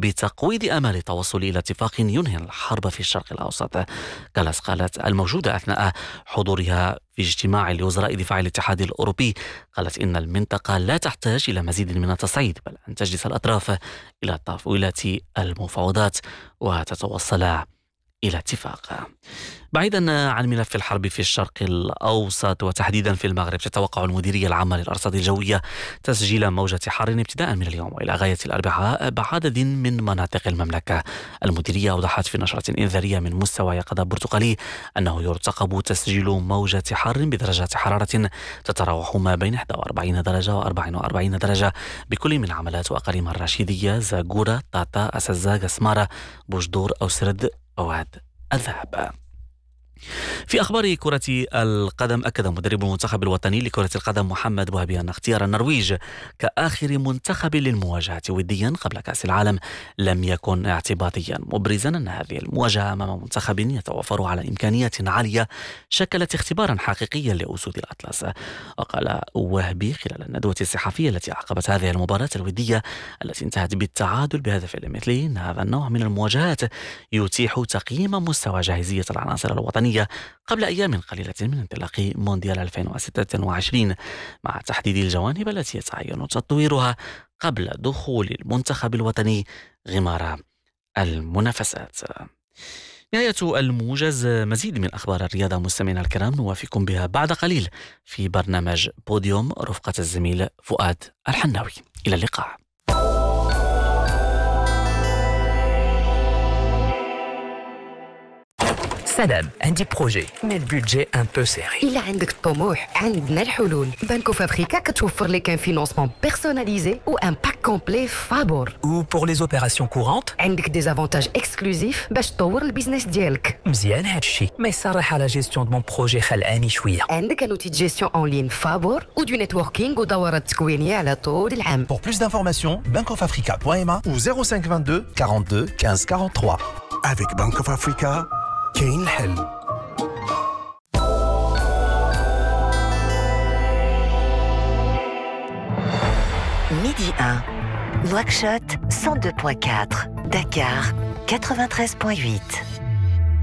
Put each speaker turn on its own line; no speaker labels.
بتقويض آمال التوصل إلى اتفاق ينهي الحرب في الشرق الأوسط. قالت الموجودة أثناء حضورها في اجتماع لوزراء دفاع الاتحاد الأوروبي، قالت إن المنطقة لا تحتاج إلى مزيد من التصعيد، بل أن تجلس الأطراف إلى تطويلة المفاوضات وتتوصل إلى اتفاق. بعيدا عن ملف الحرب في الشرق الأوسط وتحديدا في المغرب، تتوقع المديرية العامة للأرصاد الجوية تسجيل موجة حر ابتداء من اليوم وإلى غاية الأربعاء بعدد من مناطق المملكة. المديرية أوضحت في نشرة إنذارية من مستوى يقظة برتقالي أنه يرتقب تسجيل موجة حر بدرجات حرارة تتراوح ما بين 41 درجة و44 درجة بكل من عملات وأقاليم الرشيدية، زاغورة، طاطا، أسزاغ، سمارة، بوجدور أو سرد أواد الذهب. في أخبار كرة القدم، أكد مدرب المنتخب الوطني لكرة القدم محمد بوهبي أن اختيار النرويج كآخر منتخب للمواجهة وديا قبل كأس العالم لم يكن اعتباطيا، مبرزا أن هذه المواجهة أمام منتخب يتوفر على إمكانيات عالية شكلت اختبارا حقيقيا لأسود الأطلس. وقال وهبي خلال الندوة الصحفية التي أعقبت هذه المباراة الودية التي انتهت بالتعادل بهدف لمثله أن هذا النوع من المواجهات يتيح تقييم مستوى جاهزية العناصر الوطنية قبل أيام قليلة من انطلاق مونديال 2026 مع تحديد الجوانب التي يتعين تطويرها قبل دخول المنتخب الوطني غمار المنافسات. نهاية الموجز. مزيد من أخبار الرياضة مستمعينا الكرام نوافيكم بها بعد قليل في برنامج بوديوم رفقة الزميل فؤاد الحناوي. إلى اللقاء.
سلام، عندي بروجي مي البودجي ان بو سيري.
إلا عندك الطموح عندنا الحلول. بانكو فابريكا كتوفر لك ان فينونسمون بيرسوناليزي و ان باك كومبلي فابور.
و بور لي اوبيراسيون كورونت
عندك دي زافونتاج اكسكلوزيف باش تطور البيزنس ديالك.
مزيان هادشي، مي صراحه لا جيستيون دو مون بروجي خلعاني شويه.
عندك ان اوتي دو جيستيون اون لين فابور و دو نيتوركينغ ودورات تكوينيه على طول العام.
Pour plus d'informations, bankofafrica.ma ou 0522 42 15 43. Avec Bank of Africa, كاين الحل.
Midi 1, Nouakchott 102.4, Dakar 93.8.